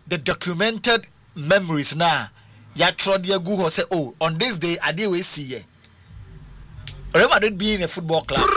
the documented memories now. Ya trod ya go ho say, oh, on this day I did we see ye. Real Madrid being a football club.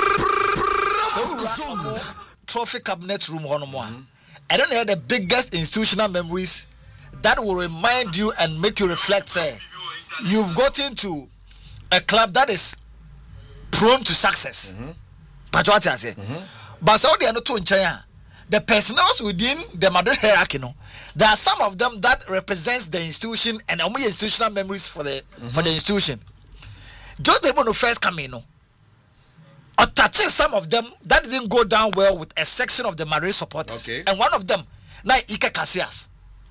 So trophy cabinet room on I don't know the biggest institutional memories that will remind you and make you reflect. Say, you've gotten to a club that is prone to success. But what I say, but so they are not in China. The personnel within the Madrid hierarchy, there are some of them that represents the institution and only institutional memories for the institution. Just the one who first come in, or touching some of them that didn't go down well with a section of the Madrid supporters. Okay. And one of them, now Iker Casillas.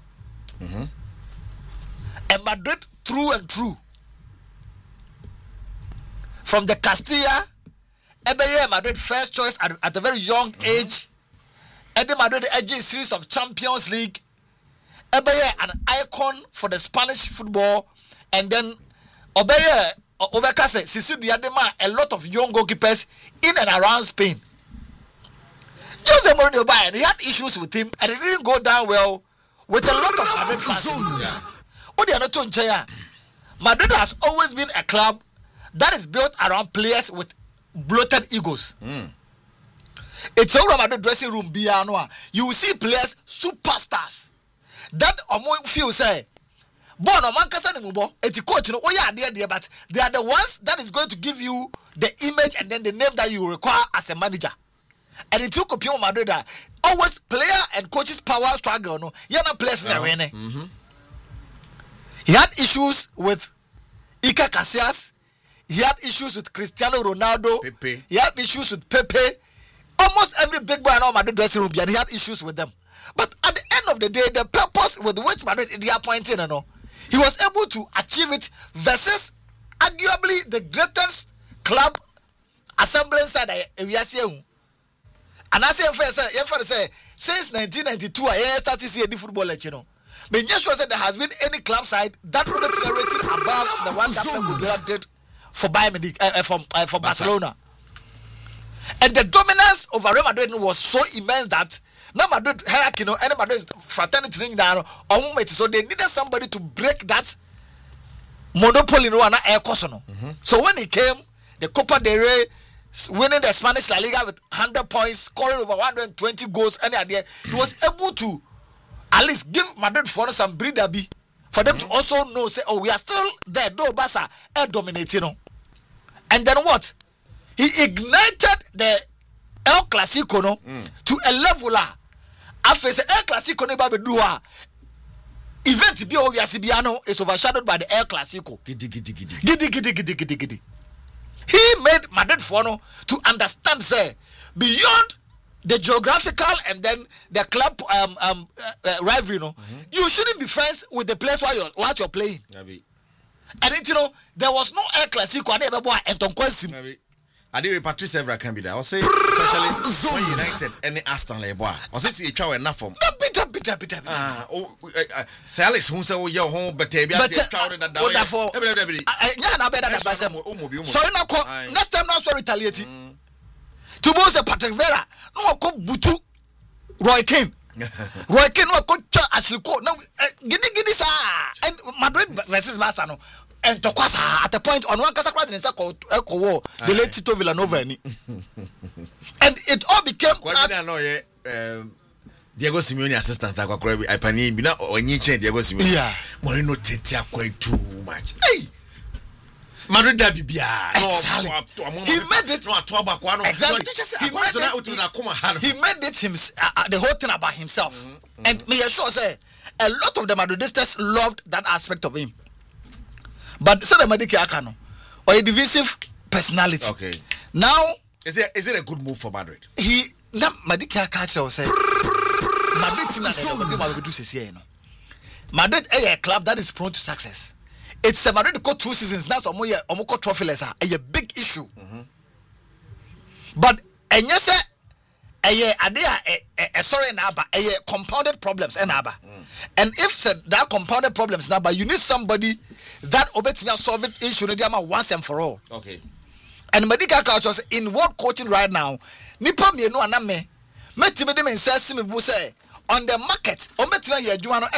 And Madrid through and through. From the Castilla, Madrid first choice at a very young age. Eddie Madrid edging series of Champions League. An icon for the Spanish football. And then Obekase, Sisu Diadema, a lot of young goalkeepers in and around Spain. Jose Mourinho, he had issues with him and it didn't go down well with a lot of Madrid fans. Madrid has always been a club that is built around players with bloated egos. It's all about the dressing room. You will see players, superstars that feel say, but they are the ones that is going to give you the image and then the name that you require as a manager. And it took Pio Madrid always player and coaches power struggle. No, you're not players in the arena. He had issues with Iker Casillas. He had issues with Cristiano Ronaldo. Pepe. He had issues with Pepe. Almost every big boy in all Madrid dressing room, and he had issues with them. But at the end of the day, the purpose with which Madrid is appointed, he was able to achieve it versus arguably the greatest club assembling side we are seeing. And I say, since 1992, I started seeing the football, but yes, sure there has been any club side that would have rated above the one that Pep did for Bayern Munich, for Barcelona. And the dominance over Real Madrid was so immense that no Madrid hierarchy, any Madrid fraternity ring down, so they needed somebody to break that monopoly. So when he came, the Copa del Rey, winning the Spanish La Liga with 100 points, scoring over 120 goals, any idea, he was able to at least give Madrid for some breather for them to also know, say, oh, we are still there, though Barca are dominating. And then what? He ignited the El Clasico to a level. After El Clasico event is overshadowed by the El Clasico. He made Madrid Fono to understand, say, beyond the geographical and then the club rivalry, you shouldn't be friends with the players while you're playing. And there was no El Clasico. I did Patrice Evra can be there. I'll say, especially when United any Aston Labor. I'll say, see, chow enough from Salis, who say, your home, but next time, not so retaliating. To both a Patrick Vera, no cook Butu, Roy Kane. Roy Kane, no coach, actually, no, giddy, and Madrid versus Barcelona. And Tokwasa at the point on one Casa Quadrin Echo, the late Tito Villanova. And it all became Diego Simeone assistant. I pani bina or Diego Simeone. Yeah, Moreno Tetia quite too much. Hey, Madrid Bibia. He made it. He made it the whole thing about himself. And may I sure say a lot of the Madridistas loved that aspect of him. But so the Madiki Akano or a divisive personality. Okay. Now is it a good move for Madrid? He Madiki Akacho say Madrid team Madrid a club that is prone to success. It's a Madrid got 2 seasons. That's Omoko trophyless a big issue. But and yes, sorry naba compounded problems and if that compounded problems naba you need somebody that obetime solve it issue once and for all. Okay. And medical cultures in world coaching right now nipa mienu aname metime dem nsase me bu say on the market obetime ye adwuma no